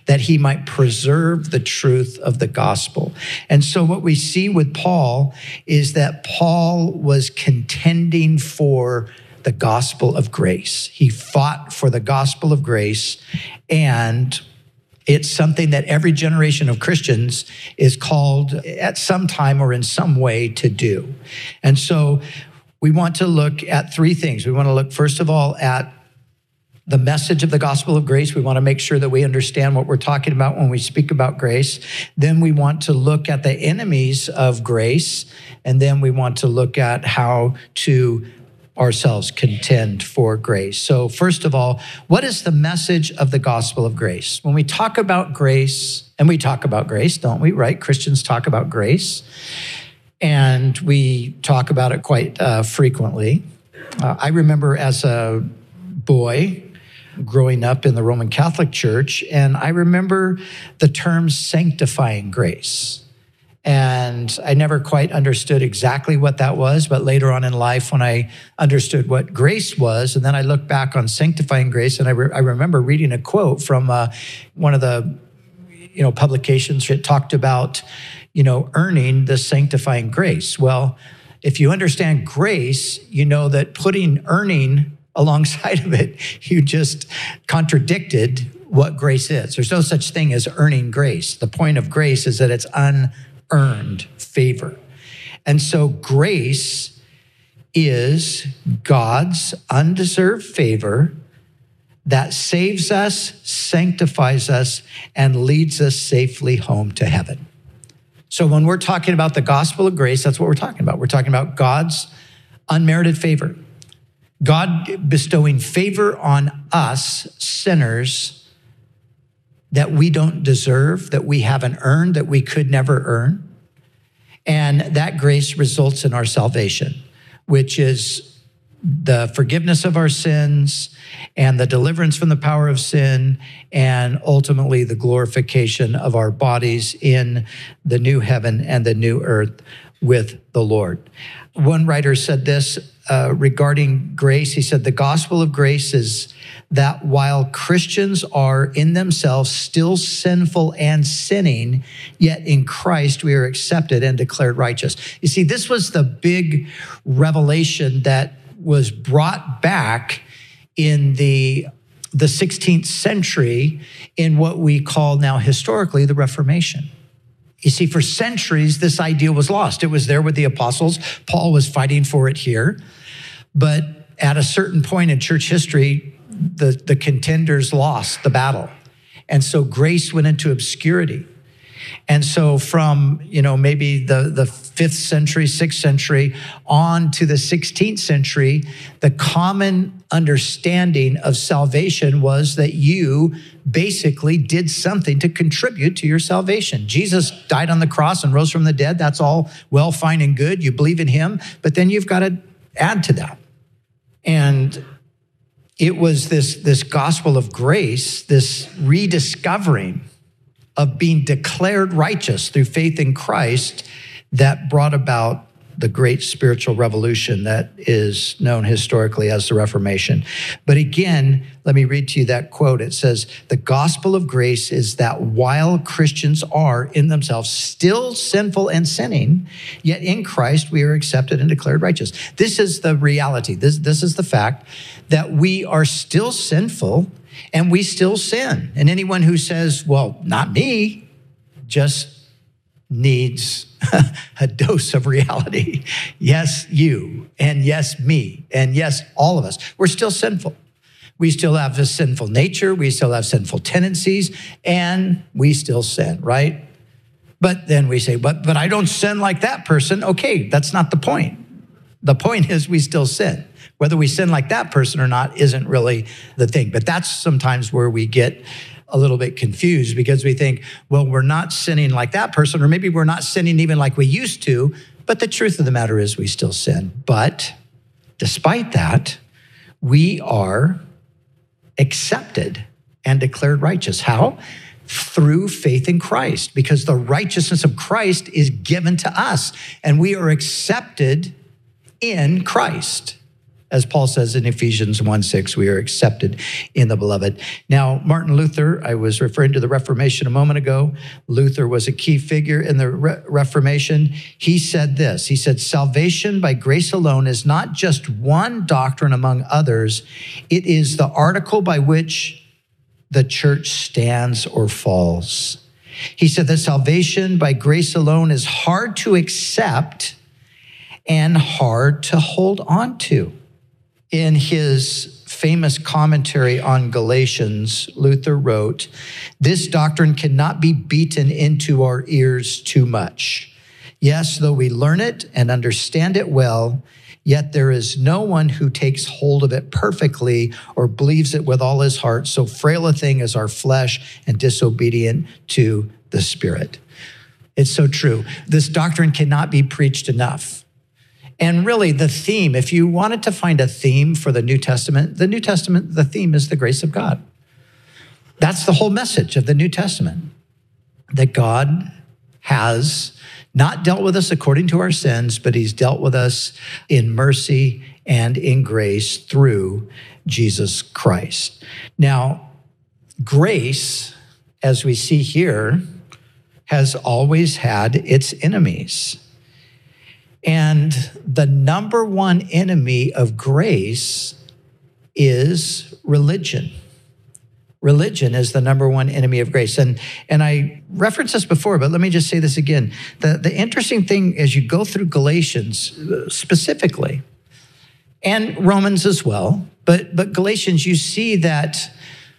that he might preserve the truth of the gospel. And so what we see with Paul is that Paul was contending for the gospel of grace. He fought for the gospel of grace, and it's something that every generation of Christians is called at some time or in some way to do. And so we want to look at three things. We want to look, first of all, at the message of the gospel of grace. We want to make sure that we understand what we're talking about when we speak about grace. Then we want to look at the enemies of grace. And then we want to look at how to ourselves contend for grace. So first of all, what is the message of the gospel of grace? When we talk about grace, and we talk about grace, don't we, right? Christians talk about grace, and we talk about it quite frequently. I remember as a boy growing up in the Roman Catholic Church, and I remember the term sanctifying grace. And I never quite understood exactly what that was, but later on in life when I understood what grace was, and then I look back on sanctifying grace, and I remember reading a quote from one of the publications that talked about earning the sanctifying grace. Well, if you understand grace, you know that putting earning alongside of it, you just contradicted what grace is. There's no such thing as earning grace. The point of grace is that it's unearned favor. And so grace is God's undeserved favor that saves us, sanctifies us, and leads us safely home to heaven. So when we're talking about the gospel of grace, that's what we're talking about. We're talking about God's unmerited favor. God bestowing favor on us sinners that we don't deserve, that we haven't earned, that we could never earn. And that grace results in our salvation, which is the forgiveness of our sins and the deliverance from the power of sin, and ultimately the glorification of our bodies in the new heaven and the new earth with the Lord. One writer said this regarding grace. He said, the gospel of grace is that while Christians are in themselves still sinful and sinning, yet in Christ we are accepted and declared righteous. You see, this was the big revelation that was brought back in the 16th century in what we call now historically the Reformation. You see, for centuries, this idea was lost. It was there with the apostles. Paul was fighting for it here. But at a certain point in church history, the contenders lost the battle. And so grace went into obscurity. And so from, maybe the 5th century, 6th century on to the 16th century, the common understanding of salvation was that you basically did something to contribute to your salvation. Jesus died on the cross and rose from the dead. That's all well, fine, and good. You believe in him, but then you've got to add to that. And it was this gospel of grace, this rediscovering of being declared righteous through faith in Christ that brought about the great spiritual revolution that is known historically as the Reformation. But again, let me read to you that quote. It says, the gospel of grace is that while Christians are in themselves still sinful and sinning, yet in Christ we are accepted and declared righteous. This is the reality. This is the fact that we are still sinful and we still sin. And anyone who says, well, not me, just needs a dose of reality. Yes, you, and yes, me, and yes, all of us. We're still sinful. We still have a sinful nature. We still have sinful tendencies, and we still sin, right? But then we say, but I don't sin like that person. Okay, that's not the point. The point is we still sin. Whether we sin like that person or not isn't really the thing. But that's sometimes where we get a little bit confused, because we think, well, we're not sinning like that person, or maybe we're not sinning even like we used to. But the truth of the matter is we still sin. But despite that, we are accepted and declared righteous. How? Through faith in Christ, because the righteousness of Christ is given to us, and we are accepted in Christ. As Paul says in Ephesians 1:6, we are accepted in the beloved. Now, Martin Luther, I was referring to the Reformation a moment ago. Luther was a key figure in the Reformation. He said this, he said, salvation by grace alone is not just one doctrine among others. It is the article by which the church stands or falls. He said that salvation by grace alone is hard to accept and hard to hold on to. In his famous commentary on Galatians, Luther wrote, this doctrine cannot be beaten into our ears too much. Yes, though we learn it and understand it well, yet there is no one who takes hold of it perfectly or believes it with all his heart. So frail a thing is our flesh and disobedient to the Spirit. It's so true. This doctrine cannot be preached enough. And really the theme, if you wanted to find a theme for the New Testament, the theme is the grace of God. That's the whole message of the New Testament, that God has not dealt with us according to our sins, but he's dealt with us in mercy and in grace through Jesus Christ. Now, grace, as we see here, has always had its enemies. And the number one enemy of grace is religion. Religion is the number one enemy of grace. And I referenced this before, but let me just say this again. The interesting thing as you go through Galatians specifically, and Romans as well, but Galatians, you see that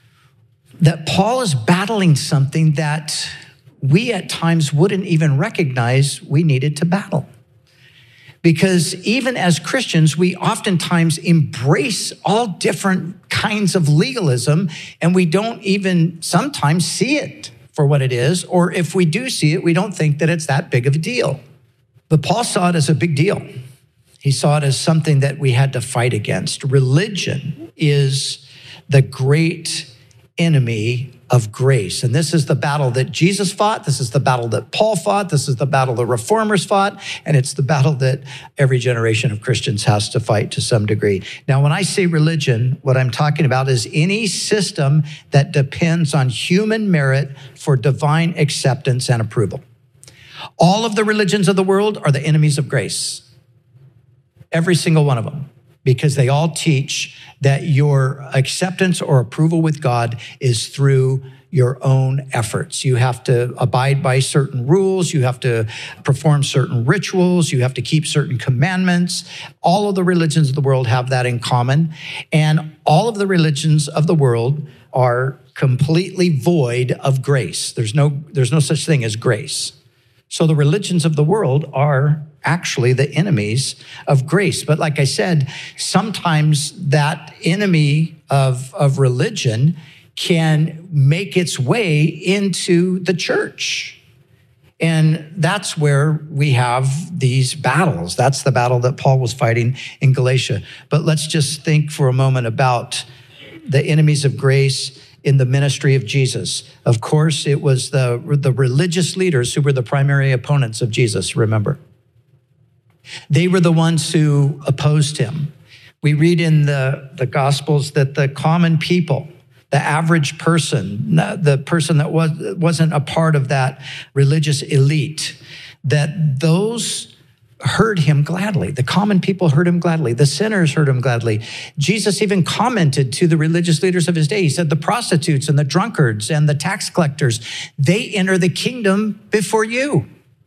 Paul is battling something that we at times wouldn't even recognize we needed to battle. Because even as Christians, we oftentimes embrace all different kinds of legalism, and we don't even sometimes see it for what it is, or if we do see it, we don't think that it's that big of a deal. But Paul saw it as a big deal. He saw it as something that we had to fight against. Religion is the great enemy of grace. And this is the battle that Jesus fought. This is the battle that Paul fought. This is the battle the reformers fought. And it's the battle that every generation of Christians has to fight to some degree. Now, when I say religion, what I'm talking about is any system that depends on human merit for divine acceptance and approval. All of the religions of the world are the enemies of grace. Every single one of them. Because they all teach that your acceptance or approval with God is through your own efforts. You have to abide by certain rules. You have to perform certain rituals. You have to keep certain commandments. All of the religions of the world have that in common. And all of the religions of the world are completely void of grace. There's no such thing as grace. So the religions of the world are actually the enemies of grace. But like I said, sometimes that enemy of religion can make its way into the church. And that's where we have these battles. That's the battle that Paul was fighting in Galatia. But let's just think for a moment about the enemies of grace in the ministry of Jesus. Of course, it was the religious leaders who were the primary opponents of Jesus, remember. They were the ones who opposed him. We read in the Gospels that the common people, the average person, the person that wasn't a part of that religious elite, that those heard him gladly. The common people heard him gladly. The sinners heard him gladly. Jesus even commented to the religious leaders of his day. He said, the prostitutes and the drunkards and the tax collectors, they enter the kingdom before you.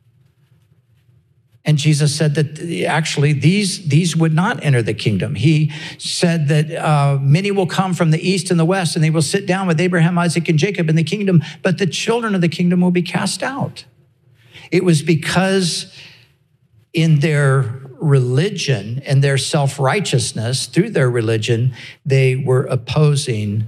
And Jesus said that actually these would not enter the kingdom. He said that many will come from the east and the west, and they will sit down with Abraham, Isaac, and Jacob in the kingdom, but the children of the kingdom will be cast out. It was because in their religion and their self-righteousness, through their religion, they were opposing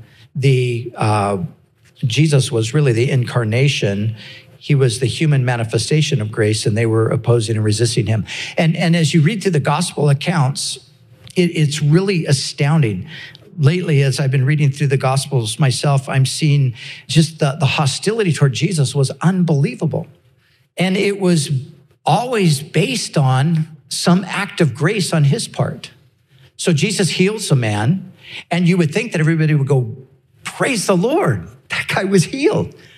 Jesus was really the incarnation. He was the human manifestation of grace, and they were opposing and resisting him. And as you read through the gospel accounts, it's really astounding. Lately, as I've been reading through the Gospels myself, I'm seeing just the hostility toward Jesus was unbelievable. And it was always based on some act of grace on his part. So Jesus heals a man, and you would think that everybody would go, praise the Lord, that guy was healed.